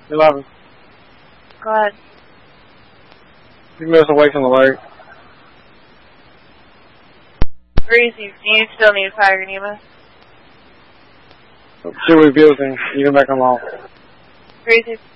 11. Go ahead. You can move us away from the lake. Greasy, do you still need fire Nemo? See what we build and you can back them off. Greasy.